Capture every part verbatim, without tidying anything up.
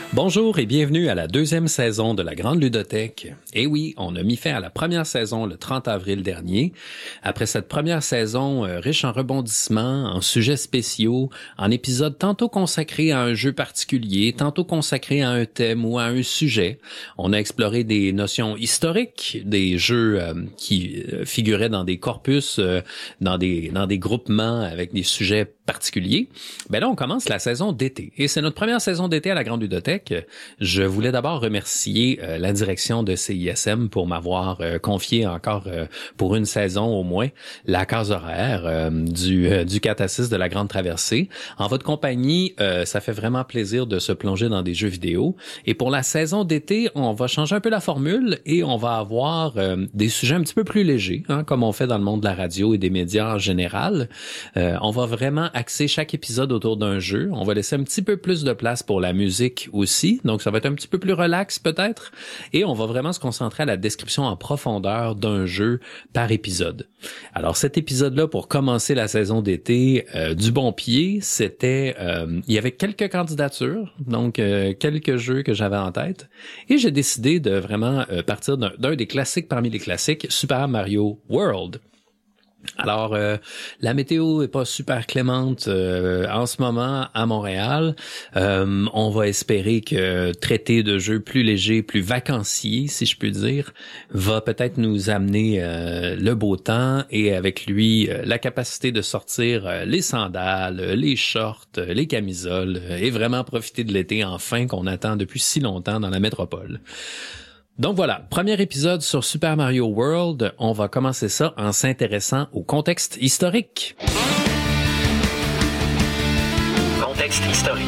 Bonjour et bienvenue à la deuxième saison de la Grande Ludothèque. Et oui, on a mis fin à la première saison le trente avril dernier. Après cette première saison euh, riche en rebondissements, en sujets spéciaux, en épisodes tantôt consacrés à un jeu particulier, tantôt consacrés à un thème ou à un sujet, on a exploré des notions historiques, des jeux euh, qui euh, figuraient dans des corpus, euh, dans des dans des groupements avec des sujets particuliers. Ben là, on commence la saison d'été. Et c'est notre première saison d'été à la Grande Ludothèque. Je voulais d'abord remercier euh, la direction de C I S M pour m'avoir euh, confié encore euh, pour une saison au moins la case horaire euh, du, euh, du quatre à six de la Grande Traversée. En votre compagnie, euh, ça fait vraiment plaisir de se plonger dans des jeux vidéo. Et pour la saison d'été, on va changer un peu la formule et on va avoir euh, des sujets un petit peu plus légers, hein, comme on fait dans le monde de la radio et des médias en général. Euh, on va vraiment axer chaque épisode autour d'un jeu. On va laisser un petit peu plus de place pour la musique aussi, donc ça va être un petit peu plus relax peut-être, et on va vraiment se concentrer à la description en profondeur d'un jeu par épisode. Alors cet épisode-là, pour commencer la saison d'été euh, du bon pied, c'était, euh, il y avait quelques candidatures, donc euh, quelques jeux que j'avais en tête, et j'ai décidé de vraiment euh, partir d'un, d'un des classiques parmi les classiques, Super Mario World. Alors, euh, la météo est pas super clémente euh, en ce moment à Montréal. Euh, on va espérer que traiter de jeux plus légers, plus vacanciers, si je puis dire, va peut-être nous amener euh, le beau temps et avec lui euh, la capacité de sortir euh, les sandales, les shorts, les camisoles euh, et vraiment profiter de l'été enfin qu'on attend depuis si longtemps dans la métropole. Donc voilà, premier épisode sur Super Mario World. On va commencer ça en s'intéressant au contexte historique. Contexte historique.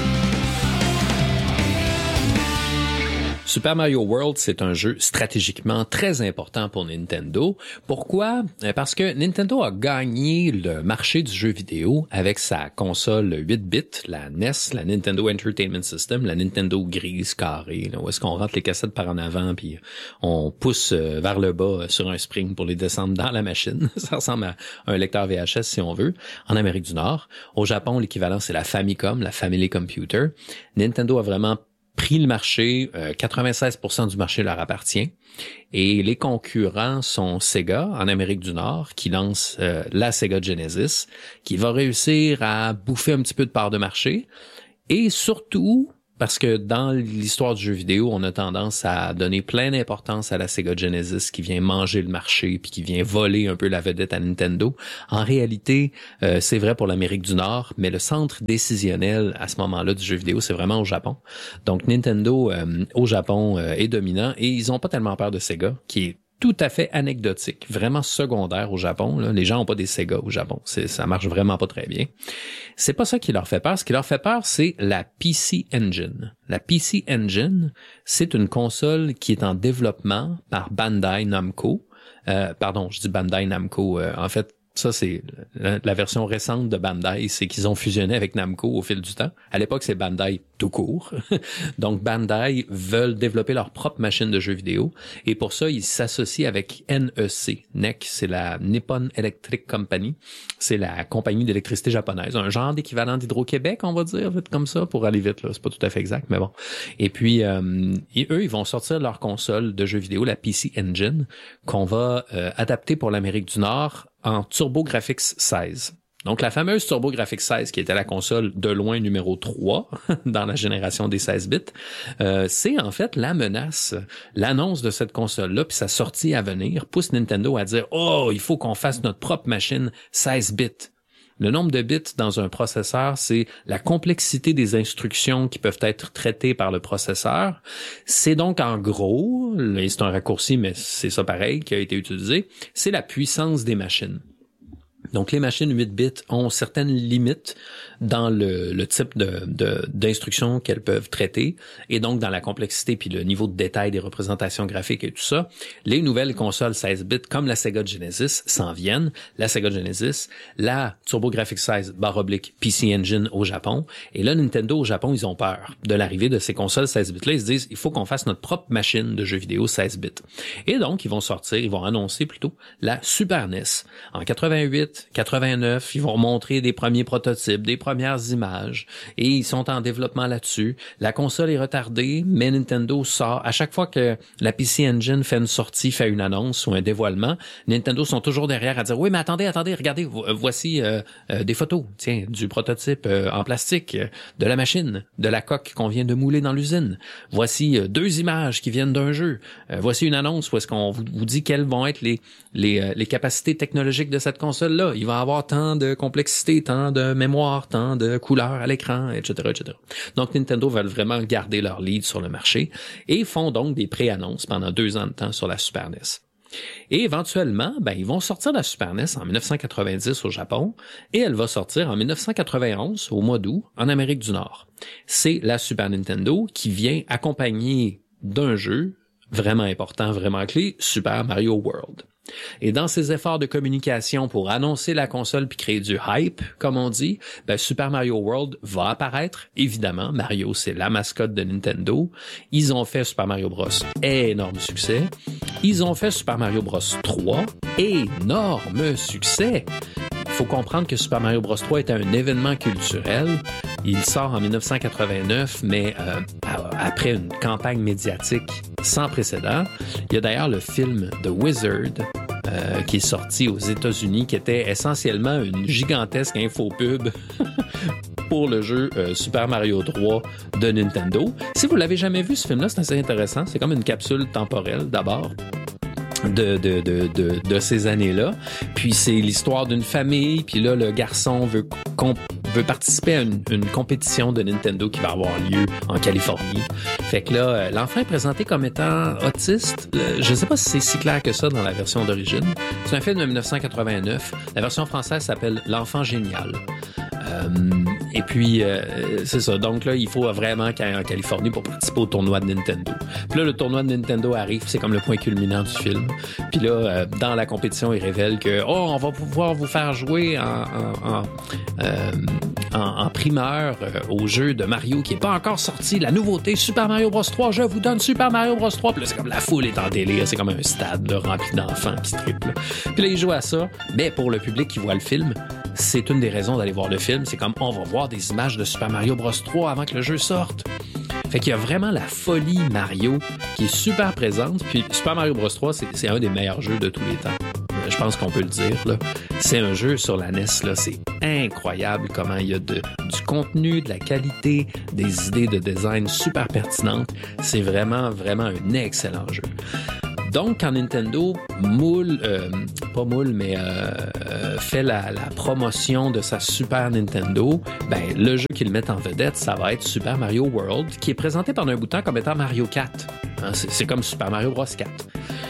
Super Mario World, c'est un jeu stratégiquement très important pour Nintendo. Pourquoi? Parce que Nintendo a gagné le marché du jeu vidéo avec sa console huit bits, la N E S, la Nintendo Entertainment System, la Nintendo grise carrée, là, où est-ce qu'on rentre les cassettes par en avant puis on pousse vers le bas sur un spring pour les descendre dans la machine. Ça ressemble à un lecteur V H S si on veut, en Amérique du Nord. Au Japon, l'équivalent, c'est la Famicom, la Family Computer. Nintendo a vraiment pris le marché, euh, quatre-vingt-seize pour cent du marché leur appartient, et les concurrents sont Sega en Amérique du Nord qui lance euh, la Sega Genesis, qui va réussir à bouffer un petit peu de part de marché, et surtout parce que dans l'histoire du jeu vidéo, on a tendance à donner plein d'importance à la Sega Genesis qui vient manger le marché puis qui vient voler un peu la vedette à Nintendo. En réalité, euh, c'est vrai pour l'Amérique du Nord, mais le centre décisionnel à ce moment-là du jeu vidéo, c'est vraiment au Japon. Donc Nintendo euh, au Japon euh, est dominant et ils ont pas tellement peur de Sega, qui est tout à fait anecdotique, vraiment secondaire au Japon. Là. Les gens ont pas des Sega au Japon, c'est, ça marche vraiment pas très bien. C'est pas ça qui leur fait peur. Ce qui leur fait peur, c'est la P C Engine. La P C Engine, c'est une console qui est en développement par Bandai Namco. Euh, pardon, je dis Bandai Namco. Euh, en fait, ça, c'est la, la version récente de Bandai, c'est qu'ils ont fusionné avec Namco au fil du temps. À l'époque, c'est Bandai tout court. Donc, Bandai veulent développer leur propre machine de jeux vidéo. Et pour ça, ils s'associent avec N E C. N E C, c'est la Nippon Electric Company. C'est la compagnie d'électricité japonaise. Un genre d'équivalent d'Hydro-Québec, on va dire, vite comme ça, pour aller vite, là. C'est pas tout à fait exact, mais bon. Et puis, euh, et eux, ils vont sortir leur console de jeux vidéo, la P C Engine, qu'on va euh, adapter pour l'Amérique du Nord en TurboGrafx seize. Donc, la fameuse TurboGrafx seize, qui était la console de loin numéro trois dans la génération des seize bits, euh, c'est en fait la menace, l'annonce de cette console-là, puis sa sortie à venir, pousse Nintendo à dire « Oh, il faut qu'on fasse notre propre machine seize bits ». Le nombre de bits dans un processeur, c'est la complexité des instructions qui peuvent être traitées par le processeur. C'est donc en gros, et c'est un raccourci, mais c'est ça pareil qui a été utilisé, c'est la puissance des machines. Donc, les machines huit bits ont certaines limites dans le, le type de, de, d'instructions qu'elles peuvent traiter et donc dans la complexité puis le niveau de détail des représentations graphiques et tout ça. Les nouvelles consoles seize bits comme la Sega Genesis s'en viennent. La Sega Genesis, la TurboGrafx seize barre oblique P C Engine au Japon. Et là, Nintendo au Japon, ils ont peur de l'arrivée de ces consoles seize bits-là. Ils se disent, il faut qu'on fasse notre propre machine de jeux vidéo seize bits. Et donc, ils vont sortir, ils vont annoncer plutôt la Super N E S. En quatre-vingt-huit, quatre-vingt-neuf, ils vont montrer des premiers prototypes, des premiers premières images et ils sont en développement là-dessus. La console est retardée, mais Nintendo sort. À chaque fois que la P C Engine fait une sortie, fait une annonce ou un dévoilement, Nintendo sont toujours derrière à dire « Oui, mais attendez, attendez, regardez, voici euh, euh, des photos, tiens, du prototype euh, en plastique, euh, de la machine, de la coque qu'on vient de mouler dans l'usine. Voici euh, deux images qui viennent d'un jeu. Euh, voici une annonce où est-ce qu'on vous, vous dit quelles vont être les, les, euh, les capacités technologiques de cette console-là. Il va avoir tant de complexité, tant de mémoire, tant de couleurs à l'écran, et cetera, et cetera. Donc, Nintendo veulent vraiment garder leur lead sur le marché et font donc des pré-annonces pendant deux ans de temps sur la Super N E S. Et éventuellement, ben, ils vont sortir la Super N E S en dix-neuf cent quatre-vingt-dix au Japon et elle va sortir en dix-neuf cent quatre-vingt-onze, au mois d'août, en Amérique du Nord. C'est la Super Nintendo qui vient accompagner d'un jeu vraiment important, vraiment clé, Super Mario World. Et dans ses efforts de communication pour annoncer la console puis créer du hype, comme on dit, ben Super Mario World va apparaître. Évidemment, Mario, c'est la mascotte de Nintendo. Ils ont fait Super Mario Bros. Énorme succès. Ils ont fait Super Mario Bros. trois. Énorme succès. Il faut comprendre que Super Mario Bros. trois était un événement culturel. Il sort en dix-neuf cent quatre-vingt-neuf, mais euh, après une campagne médiatique sans précédent. Il y a d'ailleurs le film The Wizard euh, qui est sorti aux États-Unis, qui était essentiellement une gigantesque infopub pour le jeu euh, Super Mario trois de Nintendo. Si vous l'avez jamais vu, ce film-là, c'est assez intéressant. C'est comme une capsule temporelle, d'abord. De, de, de, de, de ces années-là. Puis c'est l'histoire d'une famille, puis là, le garçon veut, comp- veut participer à une, une compétition de Nintendo qui va avoir lieu en Californie. Fait que là, l'enfant est présenté comme étant autiste. Je sais pas si c'est si clair que ça dans la version d'origine. C'est un film de dix-neuf cent quatre-vingt-neuf. La version française s'appelle L'Enfant Génial. Euh, et puis, euh, c'est ça. Donc là, il faut vraiment qu'il aille en Californie pour participer au tournoi de Nintendo. Puis là, le tournoi de Nintendo arrive, c'est comme le point culminant du film. Puis là, euh, dans la compétition, il révèle que « Oh, on va pouvoir vous faire jouer en, en, en, euh, en, en primeur euh, au jeu de Mario qui est pas encore sorti. La nouveauté, Super Mario Bros. trois, je vous donne Super Mario Bros. trois. » Puis là, c'est comme la foule est en délire. C'est comme un stade là, rempli d'enfants qui triplent. Puis là, il joue à ça. Mais pour le public qui voit le film, c'est une des raisons d'aller voir le film. C'est comme, on va voir des images de Super Mario Bros. trois avant que le jeu sorte. Fait qu'il y a vraiment la folie Mario qui est super présente. Puis Super Mario Bros. trois, c'est, c'est un des meilleurs jeux de tous les temps. Euh, je pense qu'on peut le dire, là. C'est un jeu sur la N E S, là. C'est incroyable comment il y a de, du contenu, de la qualité, des idées de design super pertinentes. C'est vraiment, vraiment un excellent jeu. Donc, quand Nintendo moule, euh, pas moule, mais euh, euh, fait la, la promotion de sa Super Nintendo, ben le jeu qu'ils mettent en vedette, ça va être Super Mario World, qui est présenté pendant un bout de temps comme étant Mario quatre. Hein, c'est, c'est comme Super Mario Bros. quatre.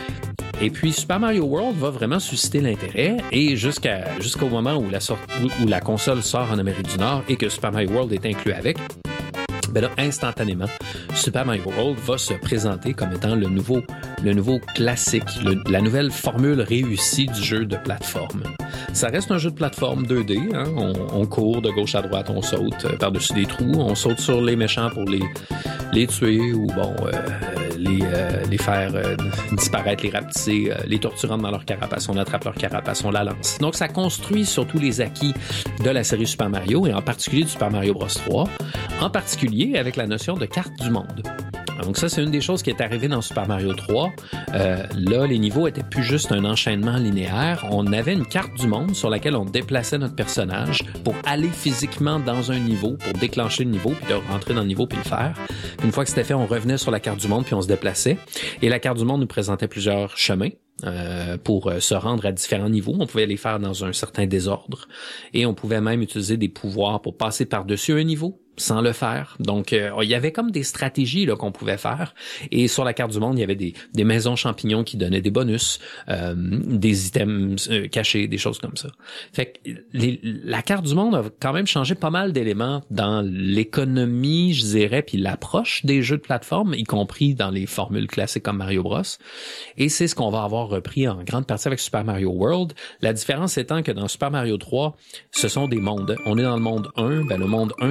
Et puis, Super Mario World va vraiment susciter l'intérêt et jusqu'à, jusqu'au moment où la, sort, où, où la console sort en Amérique du Nord et que Super Mario World est inclus avec, ben là, instantanément, Super Mario World va se présenter comme étant le nouveau, le nouveau classique, le, la nouvelle formule réussie du jeu de plateforme. Ça reste un jeu de plateforme deux D, hein? on, on court de gauche à droite, on saute par-dessus des trous, on saute sur les méchants pour les, les tuer ou bon, euh, les, euh, les faire euh, disparaître, les rapetisser, euh, les torturant dans leur carapace, on attrape leur carapace, on la lance. Donc ça construit sur tous les acquis de la série Super Mario et en particulier du Super Mario Bros. trois, en particulier avec la notion de carte du monde. Donc ça, c'est une des choses qui est arrivée dans Super Mario trois. Euh, là, les niveaux étaient plus juste un enchaînement linéaire. On avait une carte du monde sur laquelle on déplaçait notre personnage pour aller physiquement dans un niveau, pour déclencher le niveau, puis de rentrer dans le niveau puis le faire. Une fois que c'était fait, on revenait sur la carte du monde puis on se déplaçait. Et la carte du monde nous présentait plusieurs chemins. Euh, pour euh, se rendre à différents niveaux. On pouvait les faire dans un certain désordre et on pouvait même utiliser des pouvoirs pour passer par-dessus un niveau sans le faire. Donc, euh, il y avait comme des stratégies là qu'on pouvait faire. Et sur la carte du monde, il y avait des, des maisons champignons qui donnaient des bonus, euh, des items euh, cachés, des choses comme ça. Fait que les, la carte du monde a quand même changé pas mal d'éléments dans l'économie, je dirais, puis l'approche des jeux de plateforme, y compris dans les formules classiques comme Mario Bros. Et c'est ce qu'on va avoir repris en grande partie avec Super Mario World. La différence étant que dans Super Mario trois, ce sont des mondes. On est dans le monde un. Ben, le monde un, c'est une carte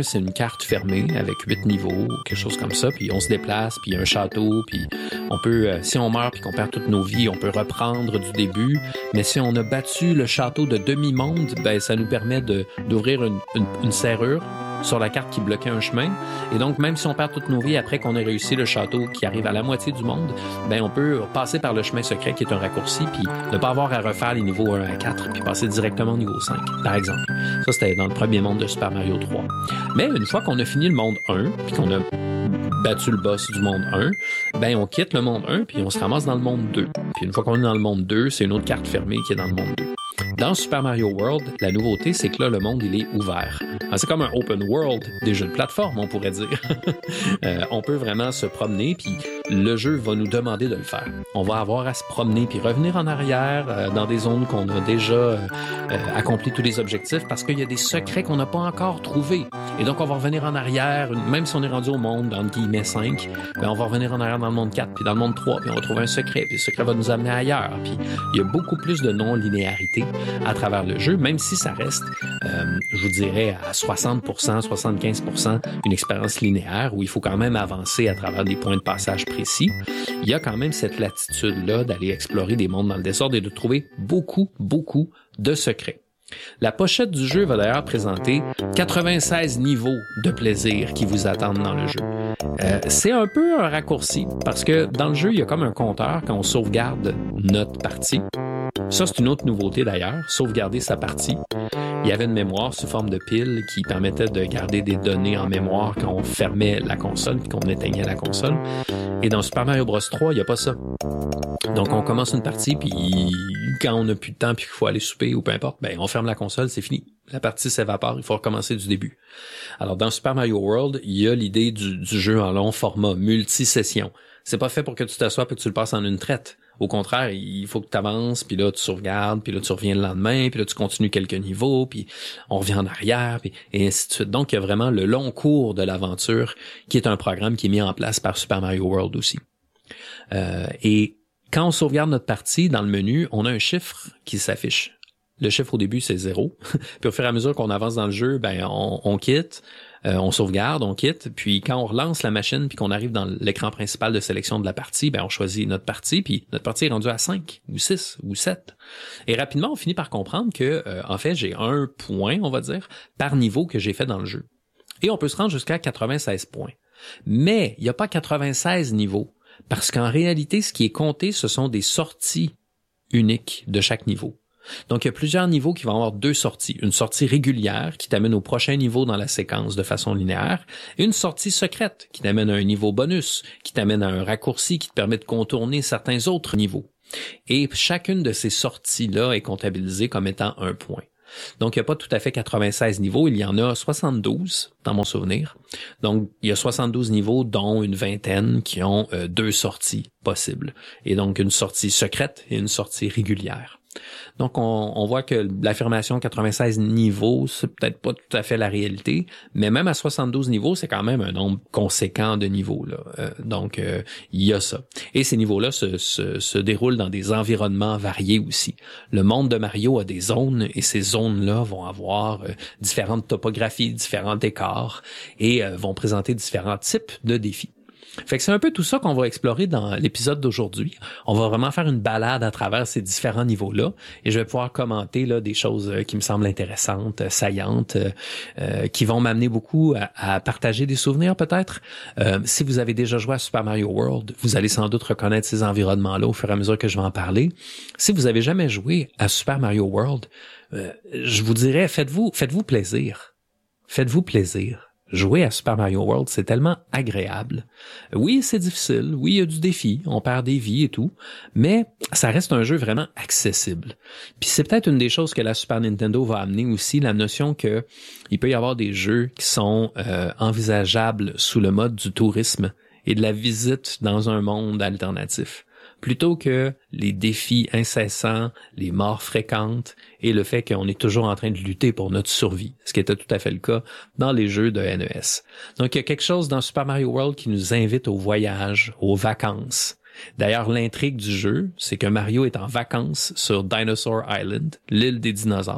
carte fermée avec huit niveaux, quelque chose comme ça, puis on se déplace, puis il y a un château, puis on peut, euh, si on meurt puis qu'on perd toutes nos vies, on peut reprendre du début, mais si on a battu le château de demi-monde, ben ça nous permet de d'ouvrir une, une, une serrure sur la carte qui bloquait un chemin. Et donc, même si on perd toutes nos vies après qu'on ait réussi le château qui arrive à la moitié du monde, ben on peut passer par le chemin secret qui est un raccourci, puis ne pas avoir à refaire les niveaux un à quatre, puis passer directement au niveau cinq, par exemple. Ça, c'était dans le premier monde de Super Mario trois. Mais une fois qu'on a fini le monde un, puis qu'on a battu le boss du monde un, ben on quitte le monde un, puis on se ramasse dans le monde deux. Puis une fois qu'on est dans le monde deux, c'est une autre carte fermée qui est dans le monde deux. Dans Super Mario World, la nouveauté, c'est que là, le monde, il est ouvert. Alors, c'est comme un open world des jeux de plateforme, on pourrait dire. euh, on peut vraiment se promener, puis le jeu va nous demander de le faire. On va avoir à se promener, puis revenir en arrière euh, dans des zones qu'on a déjà euh, euh, accompli tous les objectifs, parce qu'il y a des secrets qu'on n'a pas encore trouvés. Et donc, on va revenir en arrière, même si on est rendu au monde, entre guillemets cinq, ben, on va revenir en arrière dans le monde quatre, puis dans le monde trois, puis on va trouver un secret, puis le secret va nous amener ailleurs. Puis il y a beaucoup plus de non-linéarité à travers le jeu, même si ça reste, euh, je vous dirais, à soixante pour cent, soixante-quinze pour cent une expérience linéaire où il faut quand même avancer à travers des points de passage précis. Il y a quand même cette latitude-là d'aller explorer des mondes dans le désordre et de trouver beaucoup, beaucoup de secrets. La pochette du jeu va d'ailleurs présenter quatre-vingt-seize niveaux de plaisir qui vous attendent dans le jeu. Euh, c'est un peu un raccourci parce que dans le jeu, il y a comme un compteur quand on sauvegarde notre partie. Ça, c'est une autre nouveauté d'ailleurs, sauvegarder sa partie. Il y avait une mémoire sous forme de pile qui permettait de garder des données en mémoire quand on fermait la console et qu'on éteignait la console. Et dans Super Mario Bros trois, il n'y a pas ça. Donc, on commence une partie, puis quand on n'a plus de temps puis qu'il faut aller souper ou peu importe, ben on ferme la console, c'est fini. La partie s'évapore, il faut recommencer du début. Alors, dans Super Mario World, il y a l'idée du, du jeu en long format, multi-session. C'est pas fait pour que tu t'assoies et que tu le passes en une traite. Au contraire, il faut que tu avances, puis là, tu sauvegardes, puis là, tu reviens le lendemain, puis là, tu continues quelques niveaux, puis on revient en arrière, puis et ainsi de suite. Donc, il y a vraiment le long cours de l'aventure qui est un programme qui est mis en place par Super Mario World aussi. Euh, et quand on sauvegarde notre partie, dans le menu, on a un chiffre qui s'affiche. Le chiffre au début, c'est zéro. Puis au fur et à mesure qu'on avance dans le jeu, ben on, on quitte, euh, on sauvegarde, on quitte. Puis quand on relance la machine puis qu'on arrive dans l'écran principal de sélection de la partie, ben on choisit notre partie, puis notre partie est rendue à cinq ou six ou sept. Et rapidement, on finit par comprendre que, euh, en fait, j'ai un point, on va dire, par niveau que j'ai fait dans le jeu. Et on peut se rendre jusqu'à quatre-vingt-seize points. Mais il n'y a pas quatre-vingt-seize niveaux. Parce qu'en réalité, ce qui est compté, ce sont des sorties uniques de chaque niveau. Donc, il y a plusieurs niveaux qui vont avoir deux sorties. Une sortie régulière qui t'amène au prochain niveau dans la séquence de façon linéaire et une sortie secrète qui t'amène à un niveau bonus, qui t'amène à un raccourci qui te permet de contourner certains autres niveaux. Et chacune de ces sorties-là est comptabilisée comme étant un point. Donc, il n'y a pas tout à fait quatre-vingt-seize niveaux, il y en a soixante-douze dans mon souvenir. Donc, il y a soixante-douze niveaux, dont une vingtaine qui ont euh, deux sorties possibles. Et donc, une sortie secrète et une sortie régulière. Donc, on, on voit que l'affirmation quatre-vingt-seize niveaux, c'est peut-être pas tout à fait la réalité, mais même à soixante-douze niveaux, c'est quand même un nombre conséquent de niveaux, là. Euh, donc, euh, il y a ça. Et ces niveaux-là se, se, se déroulent dans des environnements variés aussi. Le monde de Mario a des zones, et ces zones-là vont avoir euh, différentes topographies, différents décors, et euh, vont présenter différents types de défis. Fait que c'est un peu tout ça qu'on va explorer dans l'épisode d'aujourd'hui. On va vraiment faire une balade à travers ces différents niveaux-là et je vais pouvoir commenter là des choses qui me semblent intéressantes, saillantes, euh, qui vont m'amener beaucoup à, à partager des souvenirs peut-être. Euh, si vous avez déjà joué à Super Mario World, vous allez sans doute reconnaître ces environnements-là au fur et à mesure que je vais en parler. Si vous avez jamais joué à Super Mario World, euh, je vous dirais, faites-vous, faites-vous plaisir. Faites-vous plaisir. Jouer à Super Mario World, c'est tellement agréable. Oui, c'est difficile. Oui, il y a du défi. On perd des vies et tout. Mais ça reste un jeu vraiment accessible. Puis c'est peut-être une des choses que la Super Nintendo va amener aussi, la notion que il peut y avoir des jeux qui sont euh, envisageables sous le mode du tourisme et de la visite dans un monde alternatif. Plutôt que les défis incessants, les morts fréquentes et le fait qu'on est toujours en train de lutter pour notre survie, ce qui était tout à fait le cas dans les jeux de N E S. Donc, il y a quelque chose dans Super Mario World qui nous invite au voyage, aux vacances. D'ailleurs, l'intrigue du jeu, c'est que Mario est en vacances sur Dinosaur Island, l'île des dinosaures,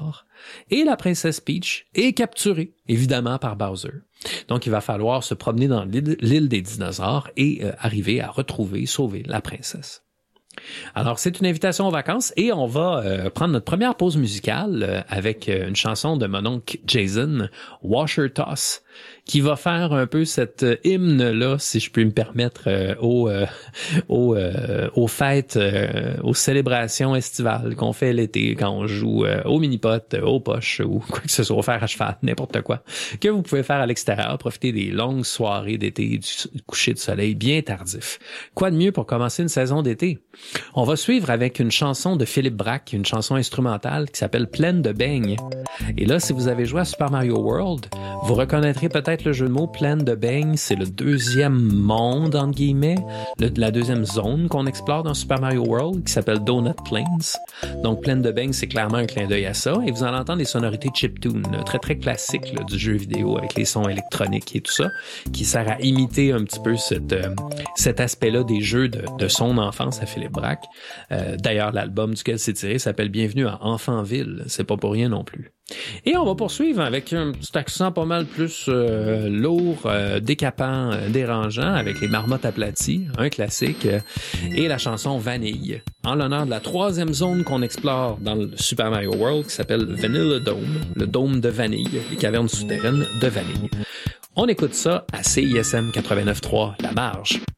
et la princesse Peach est capturée, évidemment, par Bowser. Donc, il va falloir se promener dans l'île, l'île des dinosaures et euh, arriver à retrouver, sauver la princesse. Alors, c'est une invitation aux vacances et on va euh, prendre notre première pause musicale euh, avec euh, une chanson de mon oncle Jason, Washer Toss, qui va faire un peu cet euh, hymne-là, si je peux me permettre, euh, aux, euh, aux, euh, aux fêtes, euh, aux célébrations estivales qu'on fait l'été quand on joue euh, au mini-pot, aux poches ou quoi que ce soit, au fer à cheval, n'importe quoi, que vous pouvez faire à l'extérieur, profiter des longues soirées d'été, du coucher de soleil bien tardif. Quoi de mieux pour commencer une saison d'été? On va suivre avec une chanson de Philippe Braque, une chanson instrumentale qui s'appelle Pleine de beignes. Et là, si vous avez joué à Super Mario World, vous reconnaîtrez peut-être le jeu de mots Pleine de beignes. C'est le deuxième monde, entre guillemets, le, la deuxième zone qu'on explore dans Super Mario World, qui s'appelle Donut Plains. Donc, Pleine de beignes, c'est clairement un clin d'œil à ça. Et vous allez entendre des sonorités chiptune, très, très classiques là, du jeu vidéo, avec les sons électroniques et tout ça, qui sert à imiter un petit peu cette, euh, cet aspect-là des jeux de, de son enfance à Philippe Braque. Euh, d'ailleurs, l'album duquel c'est tiré s'appelle Bienvenue à Enfantville. C'est pas pour rien non plus. Et on va poursuivre avec un petit accent pas mal plus euh, lourd, euh, décapant, euh, dérangeant, avec les marmottes aplaties, un classique, euh, et la chanson Vanille, en l'honneur de la troisième zone qu'on explore dans le Super Mario World, qui s'appelle Vanilla Dome, le dôme de vanille, les cavernes souterraines de vanille. On écoute ça à C I S M quatre-vingt-neuf point trois, La Marge.